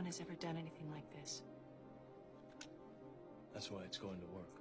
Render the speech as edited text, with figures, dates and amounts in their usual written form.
one has ever done anything like this. That's why it's going to work.